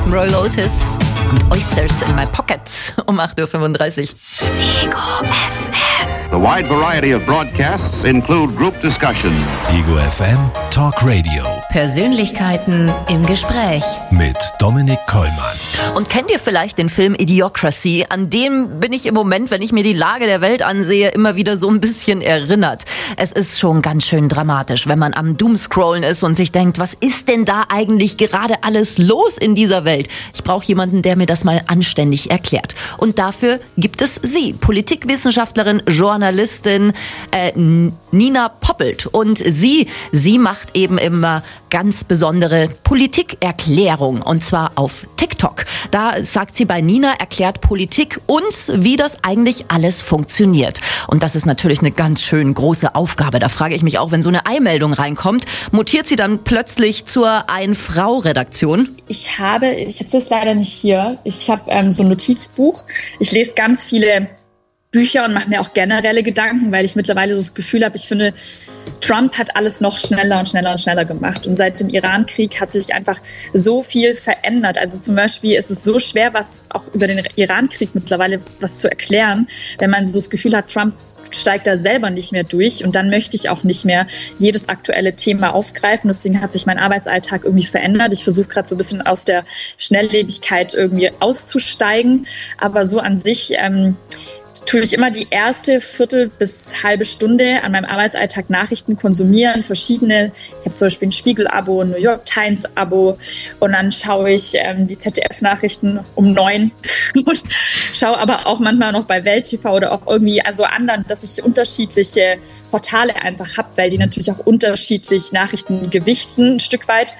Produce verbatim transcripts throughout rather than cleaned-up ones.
Roy Otis und Oysters in My Pocket um acht Uhr fünfunddreißig. Ego F M. The wide variety of broadcasts include group discussion. Ego F M Talk Radio. Persönlichkeiten im Gespräch. Mit Dominic Kollmann. Und kennt ihr vielleicht den Film Idiocracy? An dem bin ich im Moment, wenn ich mir die Lage der Welt ansehe, immer wieder so ein bisschen erinnert. Es ist schon ganz schön dramatisch, wenn man am Doomscrollen ist und sich denkt, was ist denn da eigentlich gerade alles los in dieser Welt? Ich brauche jemanden, der mir das mal anständig erklärt. Und dafür gibt es sie, Politikwissenschaftlerin, Journalistin äh, Nina Poppelt. Und sie, sie macht eben immer ganz besondere Politikerklärung, und zwar auf TikTok. Da sagt sie, bei Nina erklärt Politik uns, wie das eigentlich alles funktioniert. Und das ist natürlich eine ganz schön große Aufgabe. Da frage ich mich auch, wenn so eine Eilmeldung reinkommt, mutiert sie dann plötzlich zur Ein-Frau-Redaktion? Ich habe, ich habe das leider nicht hier. Ich habe ähm, so ein Notizbuch. Ich lese ganz viele Bücher und mache mir auch generelle Gedanken, weil ich mittlerweile so das Gefühl habe, ich finde, Trump hat alles noch schneller und schneller und schneller gemacht. Und seit dem Iran-Krieg hat sich einfach so viel verändert. Also zum Beispiel ist es so schwer, was auch über den Iran-Krieg mittlerweile was zu erklären, wenn man so das Gefühl hat, Trump steigt da selber nicht mehr durch, und dann möchte ich auch nicht mehr jedes aktuelle Thema aufgreifen. Deswegen hat sich mein Arbeitsalltag irgendwie verändert. Ich versuche gerade so ein bisschen aus der Schnelllebigkeit irgendwie auszusteigen, aber so an sich ähm, tue ich immer die erste Viertel bis halbe Stunde an meinem Arbeitsalltag Nachrichten konsumieren, verschiedene. Ich habe zum Beispiel ein Spiegel-Abo, ein New York Times-Abo, und dann schaue ich ähm, die Z D F-Nachrichten um neun und schaue aber auch manchmal noch bei Welt T V oder auch irgendwie also anderen, dass ich unterschiedliche Portale einfach habe, weil die natürlich auch unterschiedlich Nachrichten gewichten, ein Stück weit.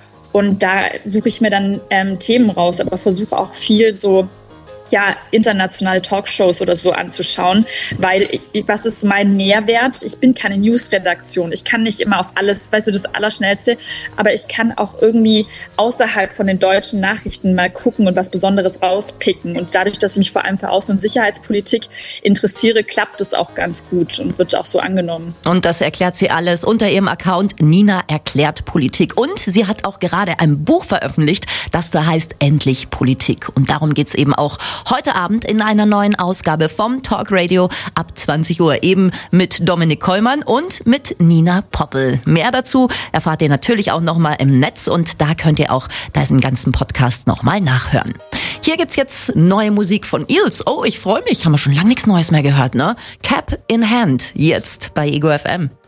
Und da suche ich mir dann ähm, Themen raus, aber versuche auch viel so ja, internationale Talkshows oder so anzuschauen, weil ich, was ist mein Mehrwert? Ich bin keine News-Redaktion. Ich kann nicht immer auf alles, weißt du, das Allerschnellste, aber ich kann auch irgendwie außerhalb von den deutschen Nachrichten mal gucken und was Besonderes rauspicken. Und dadurch, dass ich mich vor allem für Außen- und Sicherheitspolitik interessiere, klappt es auch ganz gut und wird auch so angenommen. Und das erklärt sie alles unter ihrem Account Nina erklärt Politik. Und sie hat auch gerade ein Buch veröffentlicht, das da heißt Endlich Politik. Und darum geht's eben auch heute Abend in einer neuen Ausgabe vom Talk Radio ab zwanzig Uhr, eben mit Dominic Kollmann und mit Nina Poppelt. Mehr dazu erfahrt ihr natürlich auch nochmal im Netz, und da könnt ihr auch diesen ganzen Podcast nochmal nachhören. Hier gibt's jetzt neue Musik von Eels. Oh, ich freue mich. Haben wir schon lange nichts Neues mehr gehört, ne? Cap in Hand, jetzt bei Ego F M.